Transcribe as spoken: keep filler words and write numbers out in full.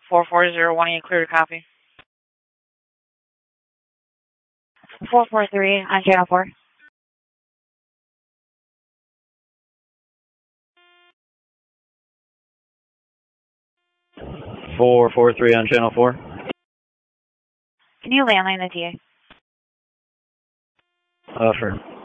four four zero one, you clear to copy. four four three on channel four. four four three on channel four. Can you landline the T A? Uh, sure.